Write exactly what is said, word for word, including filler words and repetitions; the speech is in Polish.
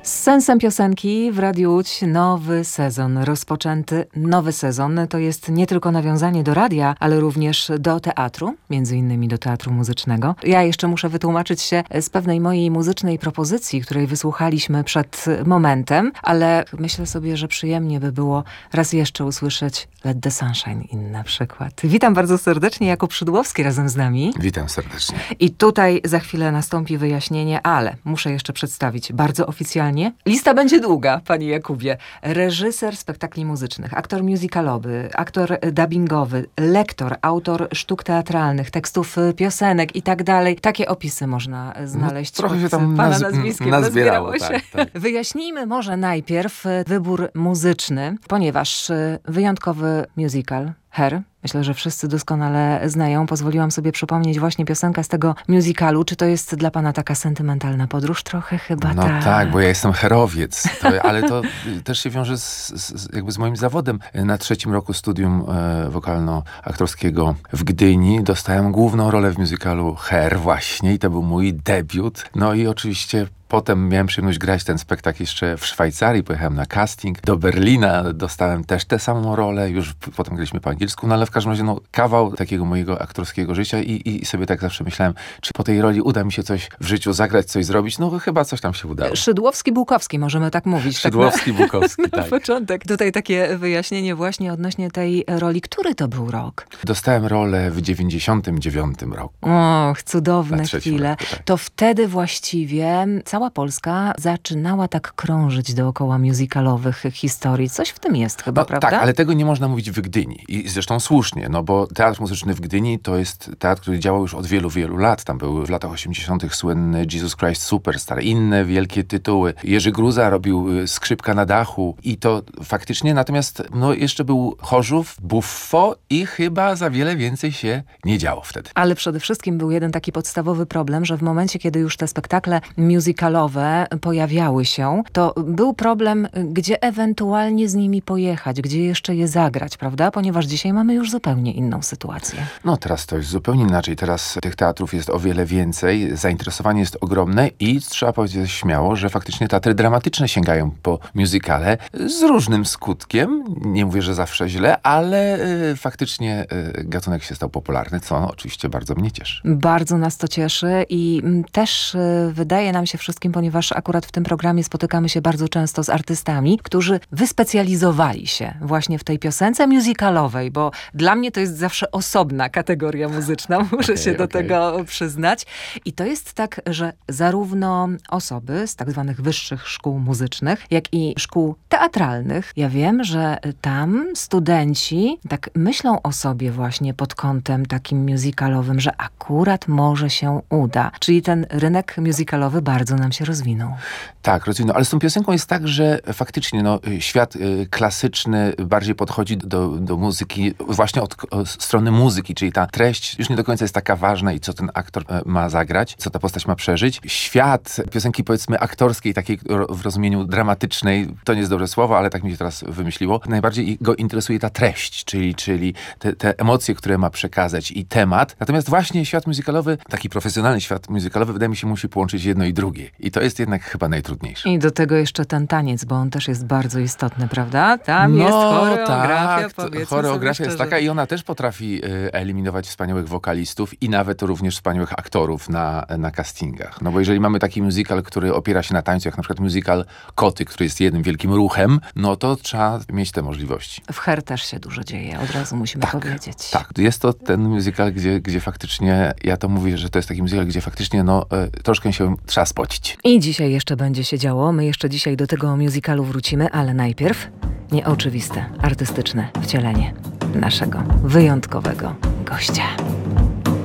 Z sensem piosenki w Radiu Łódź nowy sezon rozpoczęty. Nowy sezon to jest nie tylko nawiązanie do radia, ale również do teatru, między innymi do teatru muzycznego. Ja jeszcze muszę wytłumaczyć się z pewnej mojej muzycznej propozycji, której wysłuchaliśmy przed momentem, ale myślę sobie, że przyjemnie by było raz jeszcze usłyszeć Let the Sunshine In na przykład. Witam bardzo serdecznie, Jakub Szydłowski razem z nami. Witam serdecznie. I tutaj za chwilę nastąpi wyjaśnienie, ale muszę jeszcze przedstawić bardzo oficjalnie. Lista będzie długa, panie Jakubie. Reżyser spektakli muzycznych, aktor musicalowy, aktor dubbingowy, lektor, autor sztuk teatralnych, tekstów piosenek i tak dalej. Takie opisy można znaleźć. No, trochę się tam pana naz- nazwiskiem. nazbierało. Się. Tak, tak. Wyjaśnijmy może najpierw wybór muzyczny, ponieważ wyjątkowy musical Hair, myślę, że wszyscy doskonale znają. Pozwoliłam sobie przypomnieć właśnie piosenkę z tego musicalu. Czy to jest dla pana taka sentymentalna podróż? Trochę chyba no tak. No tak, bo ja jestem herowiec, to, ale to też się wiąże z, z, jakby z moim zawodem. Na trzecim roku studium e, wokalno-aktorskiego w Gdyni dostałem główną rolę w musicalu Hair właśnie i to był mój debiut. No i oczywiście potem miałem przyjemność grać ten spektakl jeszcze w Szwajcarii. Pojechałem na casting do Berlina. Dostałem też tę samą rolę. Już p- potem graliśmy po angielsku. No ale w każdym razie no, kawał takiego mojego aktorskiego życia i, i sobie tak zawsze myślałem, czy po tej roli uda mi się coś w życiu zagrać, coś zrobić. No chyba coś tam się udało. Szydłowski-Bukowski, możemy tak mówić. Szydłowski-Bukowski, tak na, tak. na początek. Tutaj takie wyjaśnienie właśnie odnośnie tej roli. Który to był rok? Dostałem rolę w dziewięćdziesiątym dziewiątym roku. Och, cudowne Na trzecim chwile. roku, tak. To wtedy właściwie cała Polska zaczynała tak krążyć dookoła musicalowych historii. Coś w tym jest chyba, No, prawda? tak, ale tego nie można mówić w Gdyni. I zresztą słusznie, no bo teatr muzyczny w Gdyni to jest teatr, który działał już od wielu, wielu lat. Tam był w latach osiemdziesiątych słynny Jesus Christ Superstar, inne wielkie tytuły. Jerzy Gruza robił y, Skrzypka na dachu i to faktycznie, natomiast no jeszcze był Chorzów, Buffo i chyba za wiele więcej się nie działo wtedy. Ale przede wszystkim był jeden taki podstawowy problem, że w momencie, kiedy już te spektakle musicalowe pojawiały się, to był problem, gdzie ewentualnie z nimi pojechać, gdzie jeszcze je zagrać, prawda? Ponieważ dzisiaj mamy już zupełnie inną sytuację. No teraz to jest zupełnie inaczej. Teraz tych teatrów jest o wiele więcej, zainteresowanie jest ogromne i trzeba powiedzieć śmiało, że faktycznie teatry dramatyczne sięgają po musicale z różnym skutkiem. Nie mówię, że zawsze źle, ale y, faktycznie y, gatunek się stał popularny, co no, oczywiście bardzo mnie cieszy. Bardzo nas to cieszy i m, też y, wydaje nam się wszystkim, ponieważ akurat w tym programie spotykamy się bardzo często z artystami, którzy wyspecjalizowali się właśnie w tej piosence musicalowej, bo dla mnie to jest zawsze osobna kategoria muzyczna, muszę Okay, się do okay. tego przyznać. I to jest tak, że zarówno osoby z tak zwanych wyższych szkół muzycznych, jak i szkół teatralnych, ja wiem, że tam studenci tak myślą o sobie właśnie pod kątem takim musicalowym, że akurat może się uda. Czyli ten rynek musicalowy bardzo nam się rozwinął. Tak, rozumiem. Ale z tą piosenką jest tak, że faktycznie no, świat y, klasyczny bardziej podchodzi do, do muzyki właśnie od, od strony muzyki, czyli ta treść już nie do końca jest taka ważna i co ten aktor y, ma zagrać, co ta postać ma przeżyć. Świat piosenki powiedzmy aktorskiej, takiej w rozumieniu dramatycznej, to nie jest dobre słowo, ale tak mi się teraz wymyśliło, najbardziej go interesuje ta treść, czyli, czyli te, te emocje, które ma przekazać i temat. Natomiast właśnie świat muzykalowy, taki profesjonalny świat muzykalowy, wydaje mi się, musi połączyć jedno i drugie. I to jest jednak chyba najtrudniejsze. I do tego jeszcze ten taniec, bo on też jest bardzo istotny, prawda? Tam no, jest choreografia, tak, powiedzmy choreografia sobie jest szczerze. taka i ona też potrafi y, eliminować wspaniałych wokalistów i nawet również wspaniałych aktorów na, na castingach. No bo jeżeli mamy taki musical, który opiera się na tańcu, jak na przykład musical Koty, który jest jednym wielkim ruchem, no to trzeba mieć te możliwości. W Hair też się dużo dzieje, od razu musimy Tak, powiedzieć. Tak, jest to ten musical, gdzie, gdzie faktycznie, ja to mówię, że to jest taki musical, gdzie faktycznie no, y, troszkę się trzeba spocić. I dzisiaj jeszcze będzie się działo. My jeszcze dzisiaj do tego musicalu wrócimy, ale najpierw nieoczywiste, artystyczne wcielenie naszego wyjątkowego gościa.